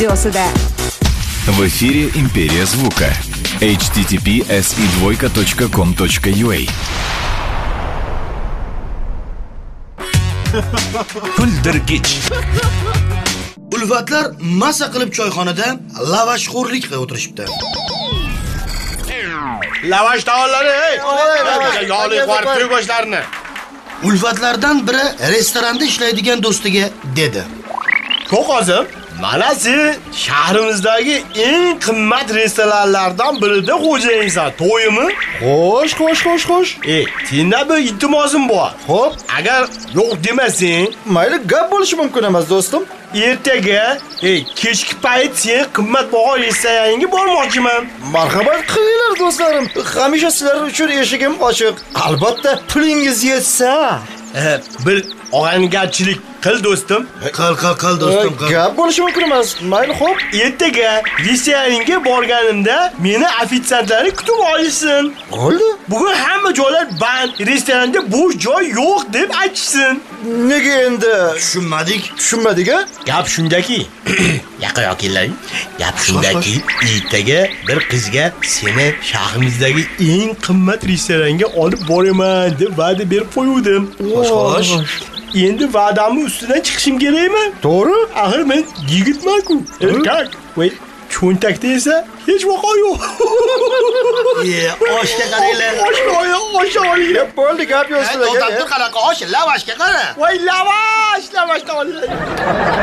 radiosida. В эфире «Империя звука». https://com.ua Kuldirgich. Ulfatlar masa qilib choyxonada lavashxo'rlik qilib o'tirishibdi. Lavash taollari, yog'li qora to'y go'shtlarini. Ulfatlardan biri restoranda ishlaydigan do'stiga dedi: "Qo'qozim, mana sen shahrimizdagi eng qimmat restoranlardan birida xo'jayinsan. To'yimi?" Xo'sh. Senda bir iltimosim bor. Xo'p, Agar yo'q demasang, mayli, gap bo'lishi mumkin emas, do'stim. ertaga, kechki payt sen qimmatbaho restoranga bormoqchiman. Marhamat qilinglar, do'stlarim. Hamisha sizlar uchun eshigim ochiq. Albatta, pulingiz yetsa. Bir og'aynigarchilik qil do'stim. Qil do'stim, qil. Gap bo'lishi mumkin emas. Mayli, xo'p. Ertaga restoranga borganimda meni ofitsiantlarni kutib olishsin. Bo'ldi. Bugun hamma joylar band, restoranda bo'sh joy yo'q deb aytishsin. Nega endi? Tushunmadik-a? Gap shundaki, yaqin keling. Gap shundaki, ertaga bir qizga seni shahrimizdagi eng qimmat restoranga olib boraman deb va'da berib qo'ydim. Xo'sh. Endi va'damni ustidan chiqishim kerakmi? To'g'ri? Axir men yigitman-ku. Erkak. Voy, cho'ntakda esa hech vaqo yo'q. Oshga qaranglar. Osh olinglar. Bo'ldi, gap yo'q sizlarga. To'xtab tur, qanaqa osh, lavashga qara. Voy, lavash taollari.